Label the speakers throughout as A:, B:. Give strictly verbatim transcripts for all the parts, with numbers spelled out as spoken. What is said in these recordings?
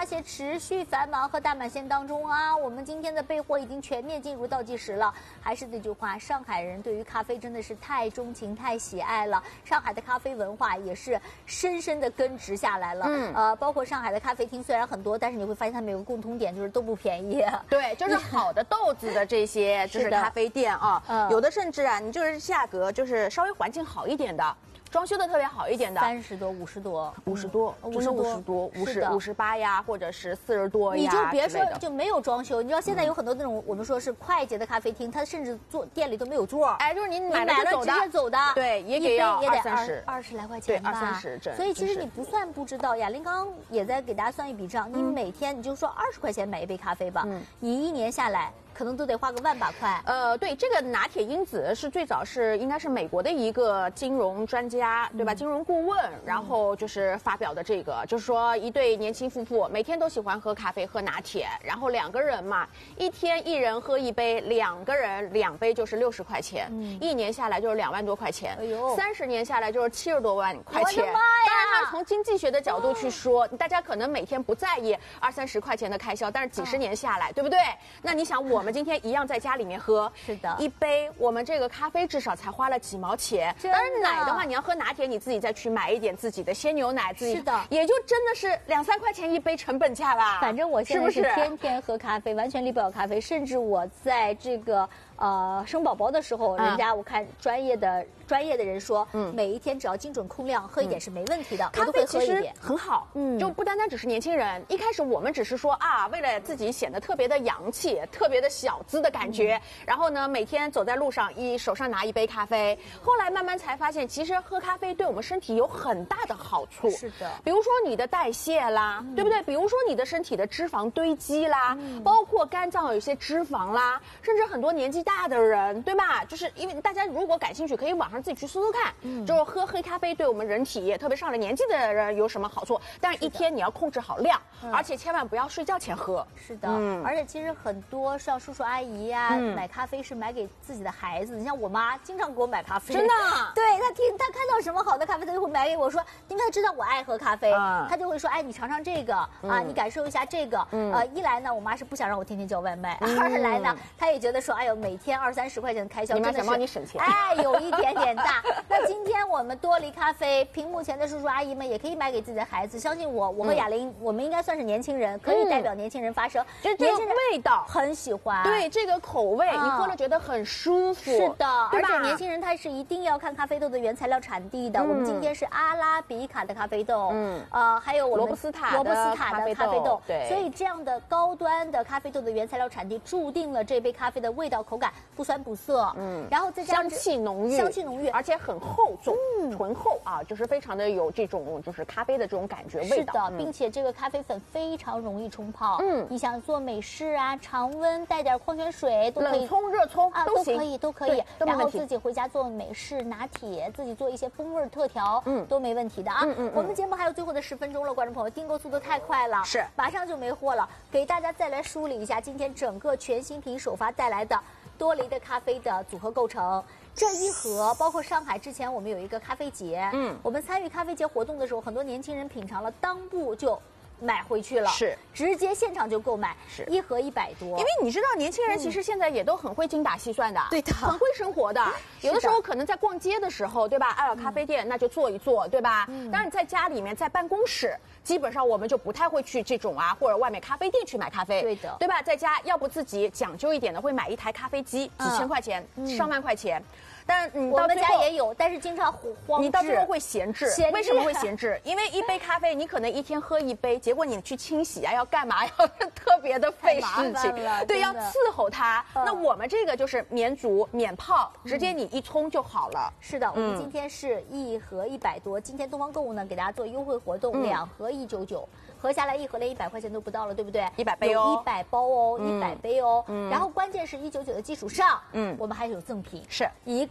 A: 些持续繁忙和大满线当中啊，我们今天的备货已经全面进入倒计时了。还是那句话，上海人对于咖啡真的是太钟情、太喜爱了。上海的咖啡文化也是深深的根植下来了。嗯，呃，包括上海的咖啡厅虽然很多，但是你会发现它们有个共同点，就是都不便宜。
B: 对，就是好的豆子的这些就是咖啡店啊，嗯、有的甚至啊，你就是价格就是稍微环境好一点的。装修的特别好一点的，
A: 三十多、五十多、
B: 五十多，真的五十多、五十五十八呀，或者是四十多呀，
A: 你就别说就没有装修。你知道现在有很多那种我们说是快捷的咖啡厅，它甚至坐店里都没有座，
B: 哎，就是你买了
A: 直接走的，
B: 对，也给要二三十，
A: 二十来块钱吧，
B: 对，二三十整。
A: 所以其实你不算不知道，雅玲刚刚也在给大家算一笔账，你每天你就说二十块钱买一杯咖啡吧，你一年下来。可能都得花个万把块。
B: 呃，对，这个拿铁因子是最早是应该是美国的一个金融专家，对吧？嗯、金融顾问，然后就是发表的这个，嗯、就是说一对年轻夫妇每天都喜欢喝咖啡、喝拿铁，然后两个人嘛，一天一人喝一杯，两个人两杯就是六十块钱，嗯、一年下来就是两万多块钱，哎呦，三十年下来就是七十多万块钱。
A: 我的妈呀！
B: 当然，从经济学的角度去说，哦、大家可能每天不在意二三十块钱的开销，但是几十年下来，哦、对不对？那你想我们。今天一样在家里面喝，
A: 是的，
B: 一杯我们这个咖啡至少才花了几毛钱。当然奶的话，你要喝拿铁，你自己再去买一点自己的鲜牛奶，自己
A: 是的，
B: 也就真的是两三块钱一杯成本价吧。
A: 反正我现在是天天喝咖啡，完全离不了咖啡，甚至我在这个呃生宝宝的时候，人家我看专业的。专业的人说，嗯，每一天只要精准控量，喝一点是没问题的。
B: 咖啡其实很好，
A: 嗯，
B: 就不单单只是年轻人。一开始我们只是说啊，为了自己显得特别的洋气、特别的小资的感觉，嗯、然后呢，每天走在路上一手上拿一杯咖啡。后来慢慢才发现，其实喝咖啡对我们身体有很大的好处。
A: 是的，
B: 比如说你的代谢啦，嗯、对不对？比如说你的身体的脂肪堆积啦，嗯、包括肝脏有一些脂肪啦，甚至很多年纪大的人，对吧？就是因为大家如果感兴趣，可以网上自己去搜搜看。嗯，就是喝黑咖啡对我们人体，特别上了年纪的人有什么好处？但是一天你要控制好量，嗯、而且千万不要睡觉前喝。
A: 是的，嗯、而且其实很多像叔叔阿姨呀、啊，嗯、买咖啡是买给自己的孩子。你像我妈经常给我买咖啡，
B: 真的，
A: 对她听她看到什么好的咖啡，她就会买给我说，因为她知道我爱喝咖啡，嗯、她就会说，哎，你尝尝这个、嗯、啊，你感受一下这个。嗯、呃，一来呢，我妈是不想让我天天叫外卖；嗯、二来呢，她也觉得说，哎呦，每天二三十块钱的开销，
B: 你妈想帮你省钱，
A: 哎，有一点点大。那今天我们多黎咖啡，屏幕前的叔叔阿姨们也可以买给自己的孩子。相信我，我和雅玲，嗯、我们应该算是年轻人，可以代表年轻人发声。
B: 就这个味道
A: 很喜欢，
B: 对这个口味，嗯、你喝了觉得很舒服。
A: 是的，而且年轻人他是一定要看咖啡豆的原材料产地的。嗯、我们今天是阿拉比卡的咖啡豆，嗯，呃，还有我们
B: 罗布斯塔
A: 罗布斯塔的咖啡豆，
B: 对，
A: 所以这样的高端的咖啡豆的原材料产地，注定了这杯咖啡的味道口感不酸不涩，嗯，然后再加
B: 上香气浓郁，
A: 香气浓郁，
B: 而且很厚重。嗯，醇厚啊，就是非常的有这种就是咖啡的这种感觉味道。
A: 是的，嗯、并且这个咖啡粉非常容易冲泡。嗯，你想做美式啊，常温带点矿泉水都可以，
B: 冷冲热冲
A: 啊
B: 都
A: 可以都可以。然后自己回家做美式拿铁，自己做一些风味特调，嗯，都没问题的啊。嗯 嗯, 嗯。我们节目还有最后的十分钟了，观众朋友，订购速度太快了，
B: 是
A: 马上就没货了。给大家再来梳理一下今天整个全新品首发带来的多黎的咖啡的组合构成。这一盒包括上海之前我们有一个咖啡节，嗯，我们参与咖啡节活动的时候，很多年轻人品尝了，当步就买回去了，
B: 是
A: 直接现场就购买，
B: 是
A: 一盒一百多。
B: 因为你知道，年轻人其实现在也都很会精打细算的，
A: 对的，
B: 很会生活的。有的时候可能在逛街的时候，对吧？哎，咖啡店那就坐一坐，对吧？嗯。当然，在家里面，在办公室，基本上我们就不太会去这种啊，或者外面咖啡店去买咖啡，
A: 对的，
B: 对吧？在家，要不自己讲究一点的，会买一台咖啡机，几千块钱，
A: 嗯、
B: 上万块钱。但你
A: 我们家也有，但是经常荒置。
B: 你到最后会闲置，
A: 闲置
B: 为什么会闲置？因为一杯咖啡，你可能一天喝一杯，结果你去清洗啊，要干嘛，要特别的费事情，对，要伺候它。嗯、那我们这个就是免煮、免泡，直接你一冲就好了。
A: 是的，我们今天是一盒一百多，今天东方购物呢给大家做优惠活动，嗯、两盒一九九。合下来一盒连一百块钱都不到了，对不对？
B: 一百杯哦，
A: 一百包哦，一百杯哦。嗯。然后关键是一九九的基础上，嗯，我们还有赠品，
B: 是
A: 一个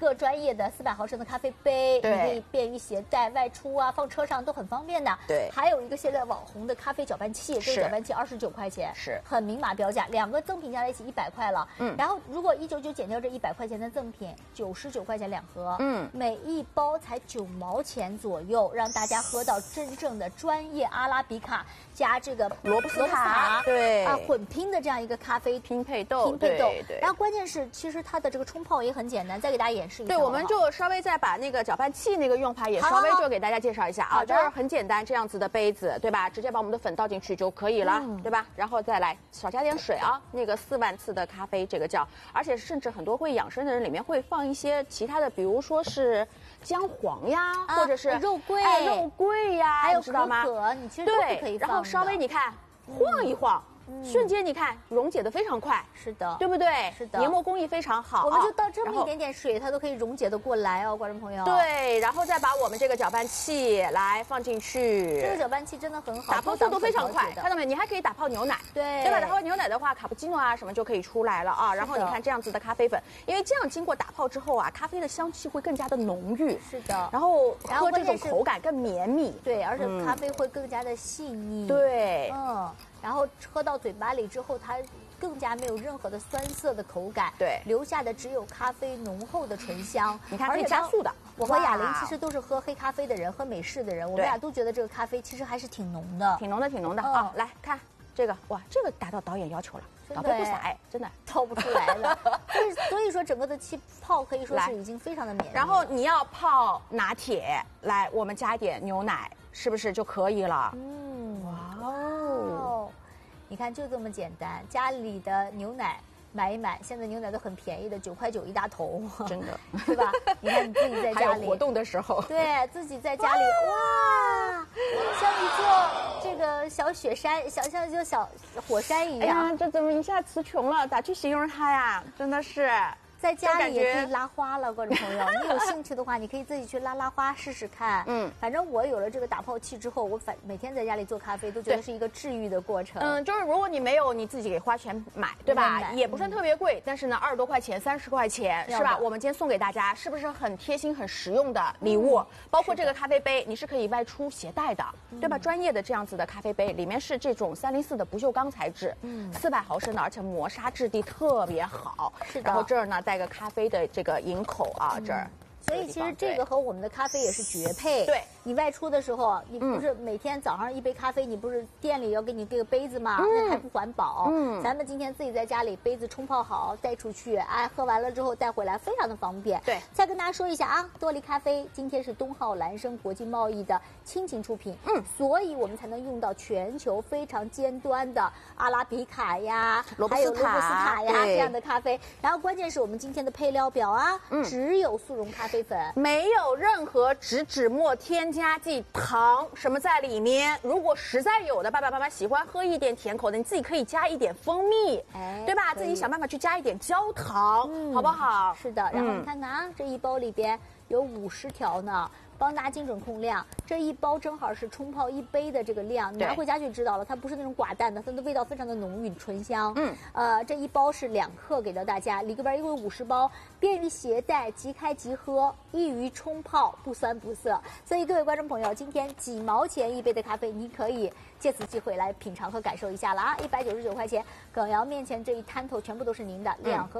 A: 个专业的四百毫升的咖啡杯，
B: 对
A: 你可以便于携带外出啊，放车上都很方便的。
B: 对
A: 还有一个现在网红的咖啡搅拌器，这个搅拌器二十九块钱，
B: 是
A: 很明码标价，两个赠品加在一起一百块了。
B: 嗯，
A: 然后如果一九九减掉这一百块钱的赠品，九十九块钱两盒，
B: 嗯，
A: 每一包才九毛钱左右，让大家喝到真正的专业阿拉比卡加这个
B: 罗布斯塔，对
A: 啊混拼的这样一个咖啡
B: 拼配豆，
A: 拼配豆。
B: 对对。
A: 然后关键是，其实它的这个冲泡也很简单，再给大家演示一下。
B: 对，我们就稍微再把那个搅拌器那个用法也稍微就给大家介绍一下啊。这儿很简单，这样子的杯子，对吧？直接把我们的粉倒进去就可以了，嗯、对吧？然后再来少加点水啊。那个四万次的咖啡，这个叫，而且甚至很多会养生的人里面会放一些其他的，比如说是姜黄呀，啊、或者是
A: 肉桂、
B: 哎、肉桂呀，
A: 还有
B: 知道吗？
A: 可可，你其实都是可以放的。
B: 然后稍微你看晃一晃。嗯嗯、瞬间你看溶解的非常快，
A: 是的，
B: 对不对？
A: 是的，
B: 研磨工艺非常好。
A: 我们就倒这么一点点水，它都可以溶解的过来哦，观众朋友。
B: 对，然后再把我们这个搅拌器来放进去。
A: 这个搅拌器真的很好，
B: 打泡速度非常快，看到没？你还可以打泡牛奶，
A: 对，
B: 对吧？打泡牛奶的话，卡布奇诺啊什么就可以出来了啊。然后你看这样子的咖啡粉，因为这样经过打泡之后啊，咖啡的香气会更加的浓郁。
A: 是的，
B: 然后喝这种口感更绵密。
A: 对，而且咖啡会更加的细腻。
B: 对，
A: 嗯。然后喝到嘴巴里之后，它更加没有任何的酸涩的口感，
B: 对，
A: 留下的只有咖啡浓厚的醇香。
B: 你看可以加速的。
A: 我和雅玲其实都是喝黑咖啡的人，喝美式的人，我们俩都觉得这个咖啡其实还是挺浓的，
B: 挺浓的，挺浓的啊！来看这个，哇，这个达到导演要求了，倒杯不洒哎，真的
A: 倒不出来了。所以所以说整个的气泡可以说是已经非常的绵密。
B: 然后你要泡拿铁，来，我们加一点牛奶，是不是就可以了？
A: 嗯，哇哦。你看，就这么简单，家里的牛奶买一买，现在牛奶都很便宜的，九块九一大桶，
B: 真的，
A: 是吧？你看你自己在家里
B: 活动的时候，
A: 对自己在家里，哇，像一座这个小雪山，小像一座小火山一样。
B: 哎呀，这怎么一下词穷了？咋去形容它呀？真的是。
A: 在家里也可以拉花了，观众朋友，你有兴趣的话，你可以自己去拉拉花试试看。嗯，反正我有了这个打泡器之后，我反每天在家里做咖啡都觉得是一个治愈的过程。
B: 嗯，就是如果你没有，你自己给花钱买，对吧？也不算特别贵，但是呢，二十多块钱、三十块钱是吧？我们今天送给大家，是不是很贴心、很实用的礼物？包括这个咖啡杯，你是可以外出携带的，对吧？专业的这样子的咖啡杯，里面是这种三零四的不锈钢材质，嗯，四百毫升的，而且磨砂质地特别好。
A: 是的。
B: 然后这儿呢带个咖啡的这个饮口啊，这儿。
A: 所以其实这个和我们的咖啡也是绝配。
B: 对，
A: 你外出的时候，你不是每天早上一杯咖啡，你不是店里要给你这个杯子吗？那还不环保。嗯，咱们今天自己在家里杯子冲泡好带出去，哎，喝完了之后带回来，非常的方便。
B: 对，
A: 再跟大家说一下啊，多利咖啡今天是东浩蓝生国际贸易的亲情出品，嗯，所以我们才能用到全球非常尖端的阿拉比卡呀，还有罗布斯塔呀这样的咖啡。然后关键是我们今天的配料表啊，嗯，只有速溶咖啡粉，
B: 没有任何植脂末添加剂、糖什么在里面。如果实在有的爸爸妈妈喜欢喝一点甜口的，你自己可以加一点蜂蜜，哎，对吧？自己想办法去加一点焦糖，嗯、好不好？
A: 是的。然后你看看啊，嗯、这一包里边有五十条呢。帮大家精准控量，这一包正好是冲泡一杯的这个量，你拿回家就知道了，它不是那种寡淡的，它的味道非常的浓郁醇香。嗯，呃，这一包是两克给到大家，里边一共有五十包，便于携带，即开即喝，易于冲泡，不酸不涩。所以各位观众朋友，今天几毛钱一杯的咖啡，你可以借此机会来品尝和感受一下了啊！一百九十九块钱，耿瑶面前这一摊头全部都是您的两盒。